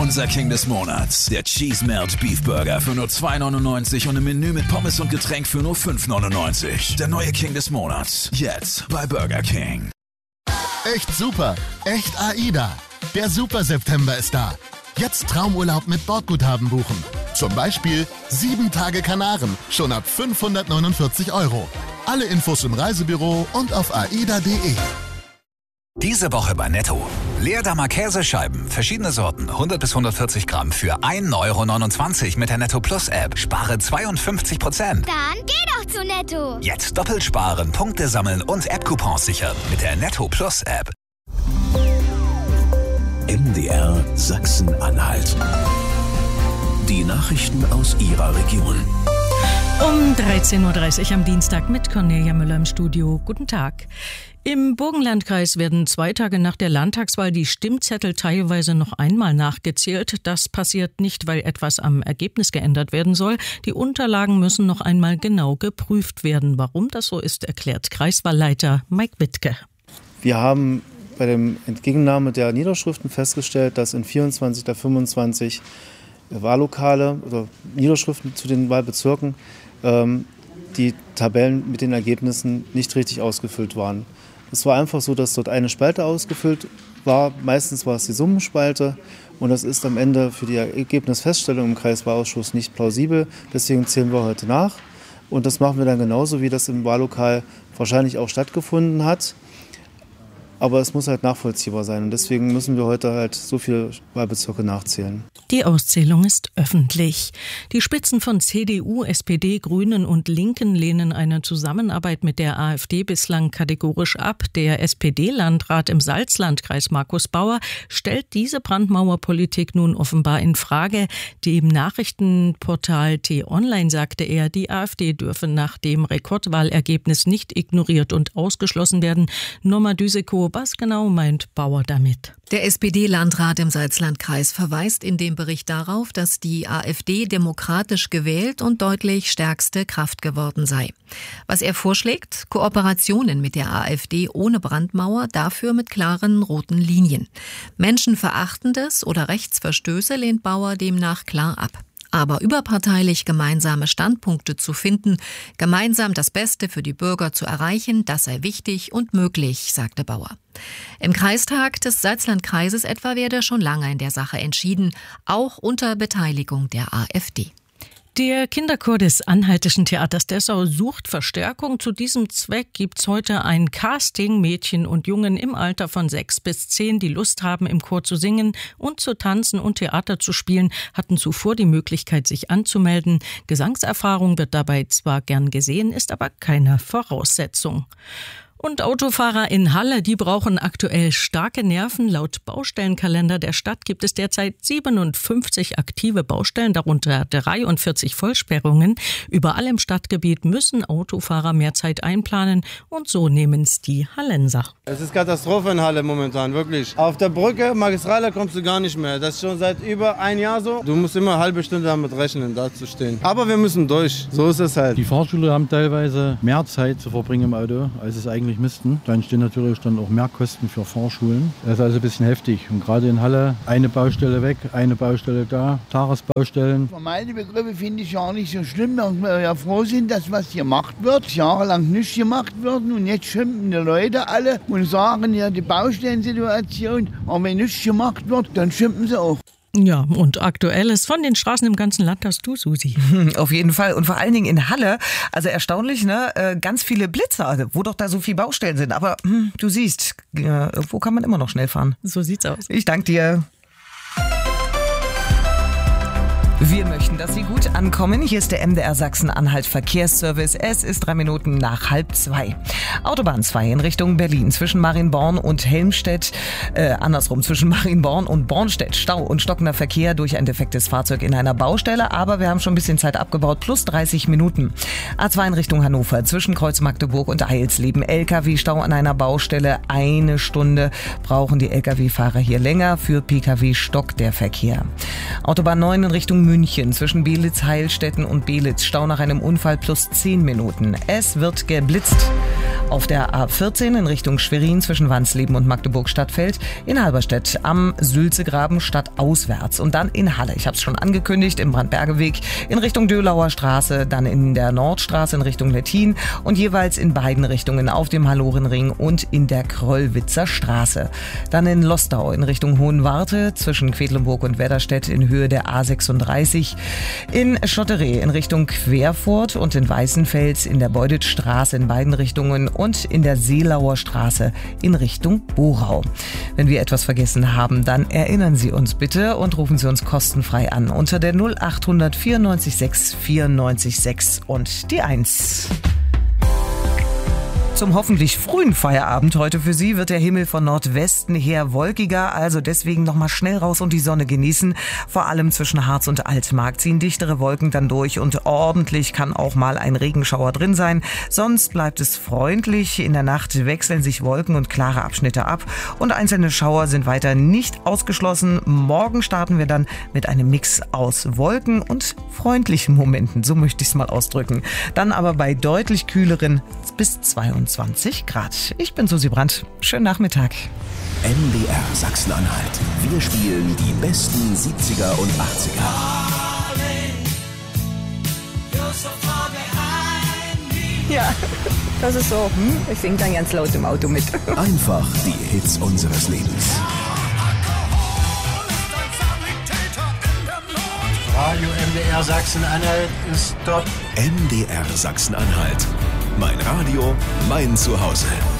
Unser King des Monats. Der Cheese Melt Beef Burger für nur $2,99 und im Menü mit Pommes und Getränk für nur $5,99. Der neue King des Monats. Jetzt bei Burger King. Echt super. Echt AIDA. Der Super September ist da. Jetzt Traumurlaub mit Bordguthaben buchen. Zum Beispiel 7 Tage Kanaren. Schon ab 549 €. Alle Infos im Reisebüro und auf aida.de. Diese Woche bei Netto. Leerdammer Käsescheiben, verschiedene Sorten, 100 bis 140 Gramm für €1,29 mit der Netto Plus App. Spare 52%. Dann geh doch zu Netto. Jetzt doppelt sparen, Punkte sammeln und App-Coupons sichern mit der Netto Plus App. MDR Sachsen-Anhalt. Die Nachrichten aus Ihrer Region. Um 13.30 Uhr am Dienstag mit Cornelia Müller im Studio. Guten Tag. Im Burgenlandkreis werden 2 Tage nach der Landtagswahl die Stimmzettel teilweise noch einmal nachgezählt. Das passiert nicht, weil etwas am Ergebnis geändert werden soll. Die Unterlagen müssen noch einmal genau geprüft werden. Warum das so ist, erklärt Kreiswahlleiter Mike Wittke. Wir haben bei der Entgegennahme der Niederschriften festgestellt, dass in 24 der 25 Wahllokale oder Niederschriften zu den Wahlbezirken die Tabellen mit den Ergebnissen nicht richtig ausgefüllt waren. Es war einfach so, dass dort eine Spalte ausgefüllt war. Meistens war es die Summenspalte und das ist am Ende für die Ergebnisfeststellung im Kreiswahlausschuss nicht plausibel. Deswegen zählen wir heute nach und das machen wir dann genauso, wie das im Wahllokal wahrscheinlich auch stattgefunden hat. Aber es muss halt nachvollziehbar sein und deswegen müssen wir heute halt so viele Wahlbezirke nachzählen. Die Auszählung ist öffentlich. Die Spitzen von CDU, SPD, Grünen und Linken lehnen eine Zusammenarbeit mit der AfD bislang kategorisch ab. Der SPD-Landrat im Salzlandkreis Markus Bauer stellt diese Brandmauerpolitik nun offenbar in Frage. Dem Nachrichtenportal T-Online sagte er, die AfD dürfe nach dem Rekordwahlergebnis nicht ignoriert und ausgeschlossen werden. Norma Düseko, was genau meint Bauer damit? Der SPD-Landrat im Salzlandkreis verweist in dem Bericht darauf, dass die AfD demokratisch gewählt und deutlich stärkste Kraft geworden sei. Was er vorschlägt? Kooperationen mit der AfD ohne Brandmauer, dafür mit klaren roten Linien. Menschenverachtendes oder Rechtsverstöße lehnt Bauer demnach klar ab. Aber überparteilich gemeinsame Standpunkte zu finden, gemeinsam das Beste für die Bürger zu erreichen, das sei wichtig und möglich, sagte Bauer. Im Kreistag des Salzlandkreises etwa werde schon lange in der Sache entschieden, auch unter Beteiligung der AfD. Der Kinderchor des Anhaltischen Theaters Dessau sucht Verstärkung. Zu diesem Zweck gibt's heute ein Casting. Mädchen und Jungen im Alter von 6 bis 10, die Lust haben, im Chor zu singen und zu tanzen und Theater zu spielen, hatten zuvor die Möglichkeit, sich anzumelden. Gesangserfahrung wird dabei zwar gern gesehen, ist aber keine Voraussetzung. Und Autofahrer in Halle, die brauchen aktuell starke Nerven. Laut Baustellenkalender der Stadt gibt es derzeit 57 aktive Baustellen, darunter 43 Vollsperrungen. Überall im Stadtgebiet müssen Autofahrer mehr Zeit einplanen und so nehmen es die Hallenser. Es ist Katastrophe in Halle momentan, wirklich. Auf der Brücke, Magistrale, kommst du gar nicht mehr. Das ist schon seit über ein Jahr so. Du musst immer eine halbe Stunde damit rechnen, da zu stehen. Aber wir müssen durch, so ist es halt. Die Fahrschule haben teilweise mehr Zeit zu verbringen im Auto, als es eigentlich müssten. Dann entstehen natürlich dann auch mehr Kosten für Fahrschulen. Das ist also ein bisschen heftig. Und gerade in Halle eine Baustelle weg, eine Baustelle da, Tagesbaustellen. Für meine Begriffe finde ich ja nicht so schlimm, dass wir ja froh sind, dass was gemacht wird. Jahrelang nicht gemacht wird und jetzt schimpfen die Leute alle und sagen ja die Baustellensituation, aber wenn nichts gemacht wird, dann schimpfen sie auch. Ja, und Aktuelles von den Straßen im ganzen Land hast du, Susi. Auf jeden Fall. Und vor allen Dingen in Halle, also erstaunlich, ne? Ganz viele Blitzer, wo doch da so viele Baustellen sind. Aber du siehst, wo kann man immer noch schnell fahren? So sieht's aus. Ich danke dir. Wir möchten, dass Sie gut ankommen. Hier ist der MDR Sachsen-Anhalt Verkehrsservice. Es ist 3 Minuten nach 1:30. Autobahn 2 in Richtung Berlin zwischen Marienborn und Helmstedt. Zwischen Marienborn und Bornstedt. Stau und stockender Verkehr durch ein defektes Fahrzeug in einer Baustelle. Aber wir haben schon ein bisschen Zeit abgebaut. Plus 30 Minuten. A2 in Richtung Hannover zwischen Kreuz Magdeburg und Eilsleben. LKW-Stau an einer Baustelle. 1 Stunde brauchen die LKW-Fahrer hier länger. Für Pkw stockt der Verkehr. Autobahn 9 in Richtung München zwischen Belitz, Heilstätten und Belitz. Stau nach einem Unfall plus 10 Minuten. Es wird geblitzt. Auf der A14 in Richtung Schwerin zwischen Wansleben und Magdeburg-Stadtfeld, in Halberstedt am Sülzegraben stadtauswärts und dann in Halle. Ich habe es schon angekündigt, im Brandbergeweg in Richtung Dölauer Straße, dann in der Nordstraße in Richtung Lettin und jeweils in beiden Richtungen auf dem Hallorenring und in der Kröllwitzer Straße. Dann in Lostau in Richtung Hohenwarte zwischen Quedlinburg und Wedderstedt in Höhe der A36, in Schotteree in Richtung Querfurt und in Weißenfels in der Beuditstraße in beiden Richtungen und in der Seelauer Straße in Richtung Borau. Wenn wir etwas vergessen haben, dann erinnern Sie uns bitte und rufen Sie uns kostenfrei an unter der 0800 94 6 94 6 und die 1. Zum hoffentlich frühen Feierabend heute für Sie wird der Himmel von Nordwesten her wolkiger, also deswegen nochmal schnell raus und die Sonne genießen. Vor allem zwischen Harz und Altmark ziehen dichtere Wolken dann durch und ordentlich kann auch mal ein Regenschauer drin sein. Sonst bleibt es freundlich. In der Nacht wechseln sich Wolken und klare Abschnitte ab und einzelne Schauer sind weiter nicht ausgeschlossen. Morgen starten wir dann mit einem Mix aus Wolken und freundlichen Momenten, so möchte ich es mal ausdrücken. Dann aber bei deutlich kühleren bis 22 Grad. Ich bin Susi Brandt. Schönen Nachmittag. MDR Sachsen-Anhalt. Wir spielen die besten 70er und 80er. Ja, das ist so. Ich singe dann ganz laut im Auto mit. Einfach die Hits unseres Lebens. Radio MDR Sachsen-Anhalt ist top. MDR Sachsen-Anhalt. Mein Radio, mein Zuhause.